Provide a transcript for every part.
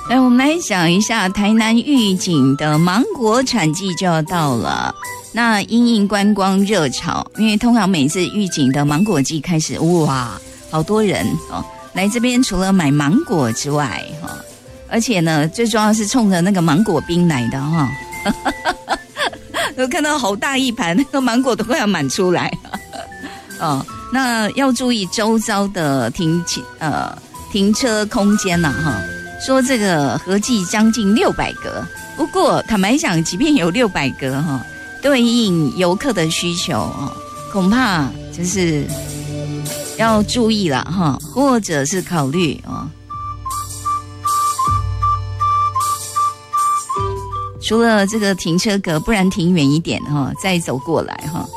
来，我们来讲一下台南玉井的芒果产季就要到了。那因应观光热潮，因为通常每次玉井的芒果季开始，哇，好多人哦来这边，除了买芒果之外，哈，而且呢，最重要是冲着那个芒果冰来的哈。我看到好大一盘，那个芒果都快要满出来哦。那要注意周遭的停车空间呐，哈。说这个合计将近600个，不过坦白讲，即便有600个哈，对应游客的需求啊，恐怕就是要注意了哈，或者是考虑啊。除了这个停车格，不然停远一点哈，再走过来哈。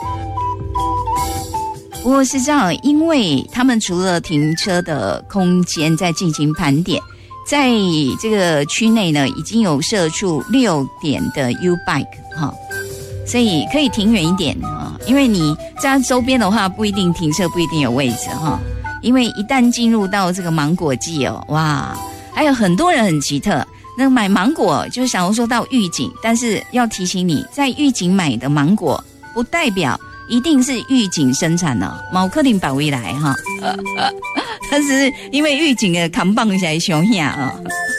不过是这样，因为他们除了停车的空间在进行盘点。在这个区内呢，已经有设出6点的 U-Bike 哈，所以可以停远一点啊，因为你在周边的话不一定停车，不一定有位置哈。因为一旦进入到这个芒果季哦，哇，还有很多人很奇特，那买芒果就想要说到玉井，但是要提醒你，在玉井买的芒果不代表一定是玉井生产的，毛克林保卫来哈。但是因为玉井的扛棒起来凶下啊，